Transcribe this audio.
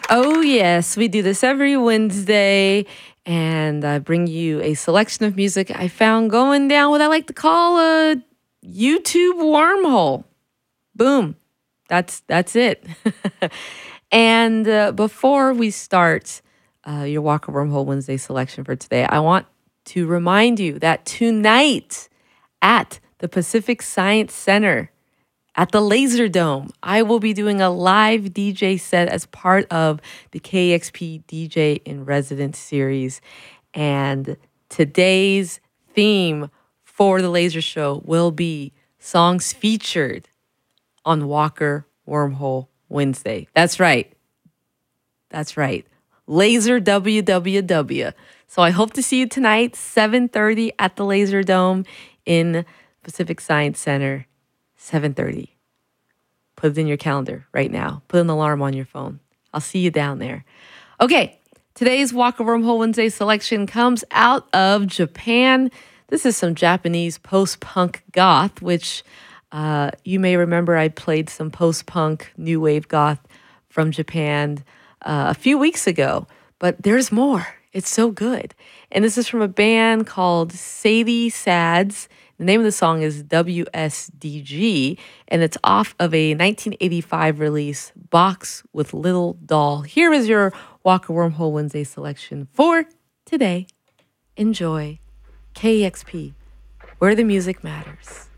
Oh, yes, we do this every Wednesday, and I bring you a selection of music I found going down what I like to call a YouTube wormhole. Boom. That's it. And before we start your Walker Wormhole Wednesday selection for today, I want to remind you that tonight at the Pacific Science Center, at the Laser Dome, I will be doing a live DJ set as part of the KXP DJ in Residence series. And today's theme for the Laser Show will be songs featured on Walker Wormhole Wednesday. That's right. That's right. Laser WWW. So I hope to see you tonight, 7:30 at the Laser Dome in Pacific Science Center. 7:30. Put it in your calendar right now. Put an alarm on your phone. I'll see you down there. Okay, today's Walker Wormhole Wednesday selection comes out of Japan. This is some Japanese post-punk goth, which you may remember I played some post-punk new wave goth from Japan a few weeks ago. But there's more. It's so good. And this is from a band called Sadie Sads. The name of the song is WSDG, and it's off of a 1985 release, Box with Little Doll. Here is your Walker Wormhole Wednesday selection for today. Enjoy KXP, where the music matters.